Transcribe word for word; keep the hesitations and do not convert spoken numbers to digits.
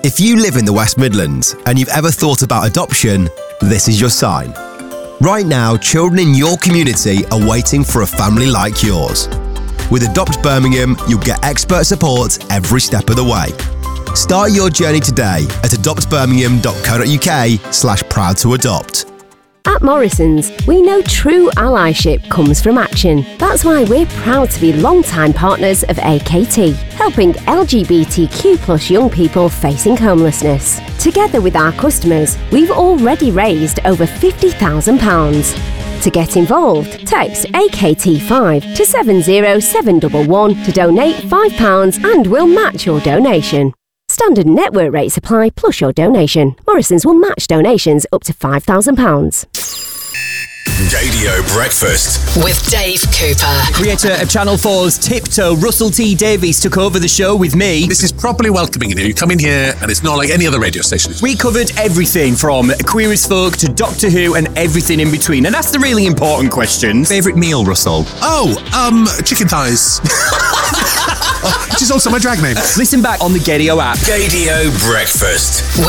If you live in the West Midlands and you've ever thought about adoption, this is your sign. Right now, children in your community are waiting for a family like yours. With Adopt Birmingham, you'll get expert support every step of the way. Start your journey today at adopt birmingham dot co dot uk slash proud to adopt. At Morrison's, we know true allyship comes from action. That's why we're proud to be long-time partners of A K T, helping L G B T Q plus young people facing homelessness. Together with our customers, we've already raised over fifty thousand pounds. To get involved, text A K T five to seven zero seven one one to donate five pounds and we'll match your donation. Standard network rates apply plus your donation. Morrison's will match donations up to five thousand pounds. Radio Breakfast with Dave Cooper. Creator of Channel four's Tiptoe, Russell T Davies, took over the show with me. This is properly welcoming you. You come in here and it's not like any other radio station. We covered everything from Queer as Folk to Doctor Who and everything in between. And that's the really important questions. Favourite meal, Russell? Oh, um, chicken thighs. Which is also my drag name. Listen back on the Gadio app. Gadio Breakfast.